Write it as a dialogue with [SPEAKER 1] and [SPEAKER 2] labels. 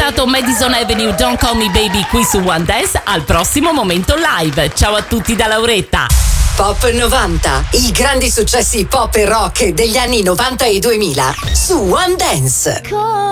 [SPEAKER 1] ascoltato Madison Avenue Don't Call Me Baby qui su One Dance. Al prossimo momento live. Ciao a tutti da Lauretta.
[SPEAKER 2] Pop 90, i grandi successi pop e rock degli anni 90 e 2000 su One Dance.